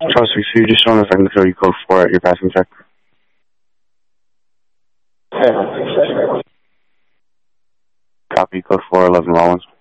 Trust me, so you're just showing us I can throw you code 4 at your passing check. Copy, code 4, 11 Rollins.